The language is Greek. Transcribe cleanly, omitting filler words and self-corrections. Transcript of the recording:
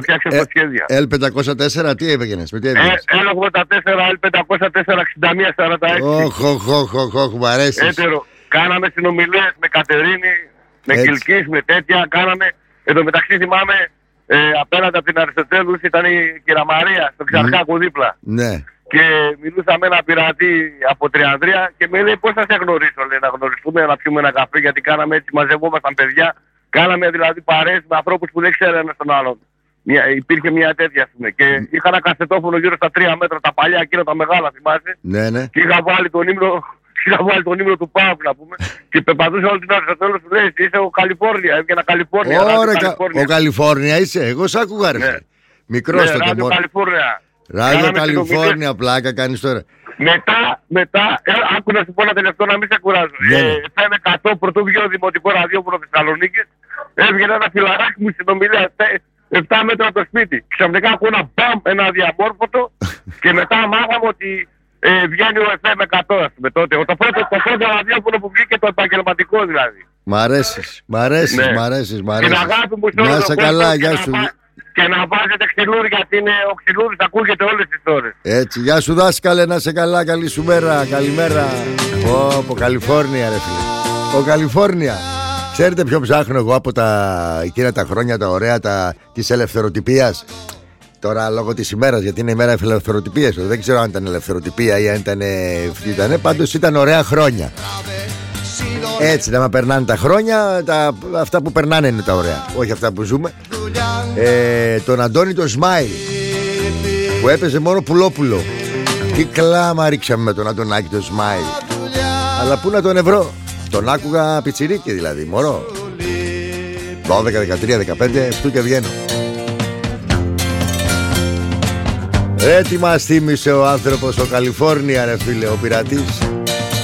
φτιάξει φωτοσχέδια. L504, τι έβγαινες, με τι έβγαινες? L84, L504, 61-46. Οχ, μ' αρέσεις. Έτερο. Κάναμε συνομιλίες με Κατερίνη, με Κιλκής, με τέτοια. Κάναμε. Εν τω μεταξύ θυμάμαι απέναντι από την Αριστοτέλους ήταν η κυρία Μαρία, στο Ξαρχάκο δίπλα. Ναι. Και μιλούσα με ένα πειρατή από Τριανδρία και με λέει πώς θα σε γνωρίσω, λέει, να γνωριστούμε, να πιούμε ένα καφέ, γιατί κάναμε έτσι, μαζευόμασταν παιδιά. Κάναμε δηλαδή παρέες με ανθρώπους που δεν ξέρανε ένας τον άλλον. Υπήρχε μια τέτοια, ας πούμε. Και είχα ένα κασετόφωνο γύρω στα 3 μέτρα, τα παλιά εκείνα τα μεγάλα, θυμάσαι. Ναι. Και είχα βάλει τον ύμνο του Πάουκ, να πούμε. Και πεπατούσα όλη την ώρα στο τέλος του λέει: είσαι ο Καλιφόρνια. Έβγαινα Καλιφόρνια. Ο Καλιφόρνια είσαι, εγώ σ' άκουγα ρε. Μικρός τότε μόνο. Ράδιο Καλιφόρνια, πλάκα κάνεις τώρα. Μετά, άκου να σου πω ένα τελευταίο να μην σε κουράζω. FM 100 πρωτοβγείο δημοτικό ραδιόφωνο Θεσσαλονίκης. Έβγαινε ένα φιλαράκι μου στην ομιλία 7 μέτρα από το σπίτι. Ξαφνικά ακούω ένα μπαμ, ένα διαμόρφωτο. Και μετά μάθαμε ότι βγαίνει ο FM 100, ας πούμε, τότε. Το πρώτο ραδιόφωνο που βγήκε, το επαγγελματικό δηλαδή. Μ' αρέσεις. Την αγάπη μου σε όλο να είσαι καλά, γεια σου. Και να βάζετε ξυλούρι, γιατί είναι ο ξυλούρις, ακούγεται όλες τις ώρες. Έτσι, γεια σου δάσκαλε, να είσαι καλά, καλή σου μέρα, καλημέρα. Από Καλιφόρνια ρε φίλε. Ο Καλιφόρνια. Ξέρετε ποιο ψάχνω εγώ από εκείνα τα χρόνια τα ωραία της ελευθεροτυπίας? Τώρα λόγω της ημέρας, γιατί είναι η μέρα ελευθεροτυπίας. Δεν ξέρω αν ήταν ελευθεροτυπία ή αν ήταν. Πάντως ήταν ωραία χρόνια. Έτσι, να περνάνε τα χρόνια, αυτά που περνάνε είναι τα ωραία, όχι αυτά που ζούμε. Τον Αντώνη το Σμάιλ που έπαιζε μόνο πουλόπουλο. Τι κλάμα ρίξαμε με τον Αντωνάκη το Σμάιλ. Αλλά πού να τον ευρώ? Τον άκουγα πιτσιρίκι δηλαδή, μωρό. 12, 13, 15, αυτού και βγαίνω. Τι μας θύμισε ο άνθρωπος, ο Καλιφόρνια ρε φίλε, ο πειρατής.